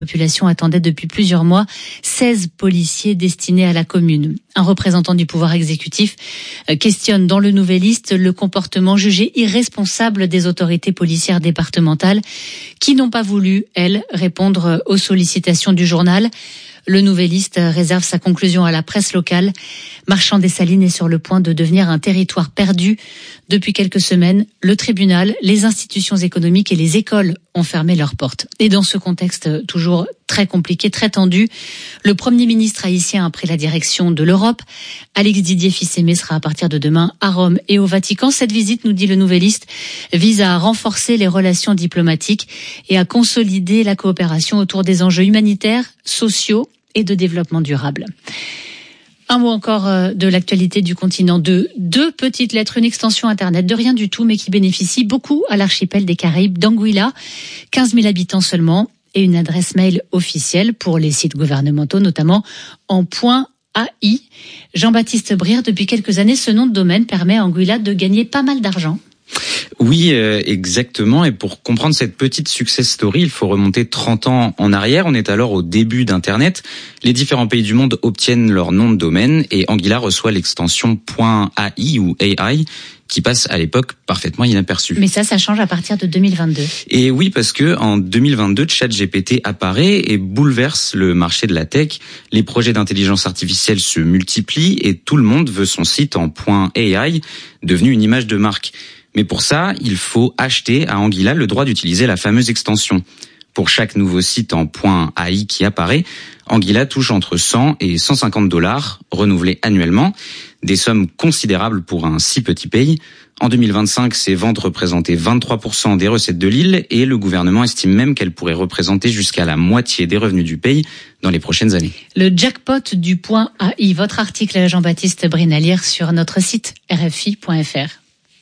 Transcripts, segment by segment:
La population attendait depuis plusieurs mois 16 policiers destinés à la commune. Un représentant du pouvoir exécutif questionne dans le Nouvelliste le comportement jugé irresponsable des autorités policières départementales qui n'ont pas voulu, elles, répondre aux sollicitations du journal. Le Nouvelliste réserve sa conclusion à la presse locale. Marchand-des-Salines est sur le point de devenir un territoire perdu. Depuis quelques semaines, le tribunal, les institutions économiques et les écoles ont fermé leurs portes. Et dans ce contexte toujours très compliqué, très tendu, le Premier ministre haïtien a pris la direction de l'Europe. Alex Didier Fils-Aimé sera à partir de demain à Rome et au Vatican. Cette visite, nous dit le Nouvelliste, vise à renforcer les relations diplomatiques et à consolider la coopération autour des enjeux humanitaires, sociaux et de développement durable. Un mot encore de l'actualité du continent. Deux petites lettres, une extension Internet de rien du tout, mais qui bénéficie beaucoup à l'archipel des Caraïbes d'Anguilla. 15 000 habitants seulement et une adresse mail officielle pour les sites gouvernementaux, notamment en .ai. Jean-Baptiste Brière, depuis quelques années, ce nom de domaine permet à Anguilla de gagner pas mal d'argent. Oui, exactement. Et pour comprendre cette petite success story, il faut remonter 30 ans en arrière. On est alors au début d'Internet. Les différents pays du monde obtiennent leur nom de domaine et Anguilla reçoit l'extension .ai ou AI qui passe à l'époque parfaitement inaperçue. Mais ça change à partir de 2022. Et oui, parce que en 2022, ChatGPT apparaît et bouleverse le marché de la tech. Les projets d'intelligence artificielle se multiplient et tout le monde veut son site en .ai, devenu une image de marque. Mais pour ça, il faut acheter à Anguilla le droit d'utiliser la fameuse extension. Pour chaque nouveau site en .ai qui apparaît, Anguilla touche entre 100 et 150 $, renouvelés annuellement. Des sommes considérables pour un si petit pays. En 2025, ces ventes représentaient 23% des recettes de l'île et le gouvernement estime même qu'elles pourraient représenter jusqu'à la moitié des revenus du pays dans les prochaines années. Le jackpot du .ai, votre article Jean-Baptiste Brière sur notre site rfi.fr.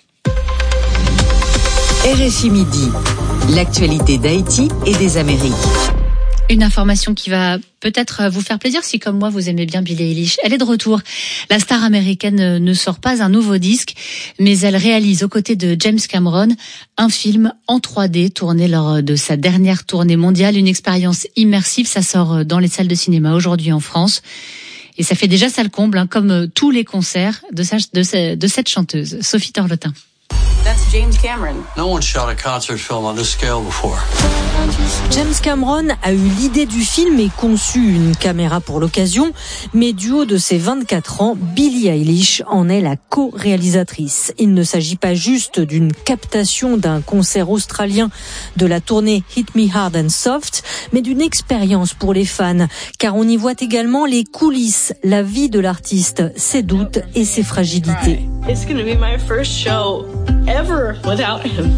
RFI Midi, l'actualité d'Haïti et des Amériques. Une information qui va peut-être vous faire plaisir si, comme moi, vous aimez bien Billie Eilish. Elle est de retour. La star américaine ne sort pas un nouveau disque, mais elle réalise aux côtés de James Cameron un film en 3D tourné lors de sa dernière tournée mondiale. Une expérience immersive, ça sort dans les salles de cinéma aujourd'hui en France. Et ça fait déjà ça le comble, comme tous les concerts de cette chanteuse, Sophie Torlotin. That's James Cameron. No one shot a concert film on this scale before. James Cameron a eu l'idée du film et conçu une caméra pour l'occasion, mais du haut de ses 24 ans, Billie Eilish en est la co-réalisatrice. Il ne s'agit pas juste d'une captation d'un concert australien de la tournée Hit Me Hard and Soft, mais d'une expérience pour les fans, car on y voit également les coulisses, la vie de l'artiste, ses doutes et ses fragilités. It's going to be my first show ever without him.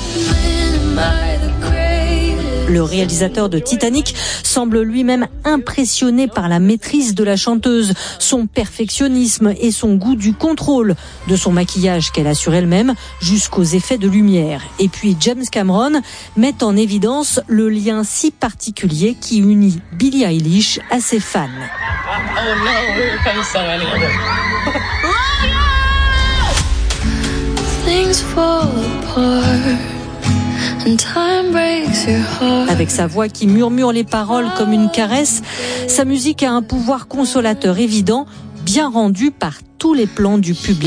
Le réalisateur de Titanic semble lui-même impressionné par la maîtrise de la chanteuse, son perfectionnisme et son goût du contrôle, de son maquillage qu'elle assure elle-même jusqu'aux effets de lumière. Et puis James Cameron met en évidence le lien si particulier qui unit Billie Eilish à ses fans. Oh no, here comes so many of them. Things fall apart and time breaks your heart. Avec sa voix qui murmure les paroles comme une caresse, sa musique a un pouvoir consolateur évident, bien rendu par tous les plans du public.